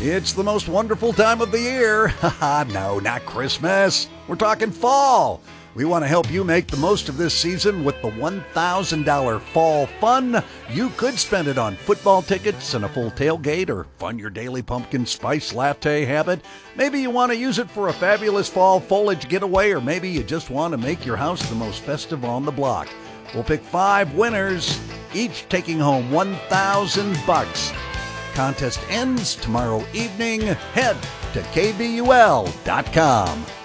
It's the most wonderful time of the year. Haha, no, not Christmas. We're talking fall. We want to help you make the most of this season with the $1,000 fall fun. You could spend it on football tickets and a full tailgate, or fund your daily pumpkin spice latte habit. Maybe you want to use it for a fabulous fall foliage getaway, or maybe you just want to make your house the most festive on the block. We'll pick 5 winners, each taking home $1,000. Contest ends tomorrow evening. Head to kbul.com.